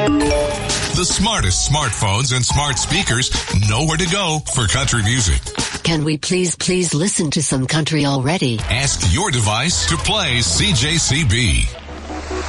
The smartest smartphones and smart speakers know where to go for country music. Can we please listen to some country already? Ask your device to play CJCB.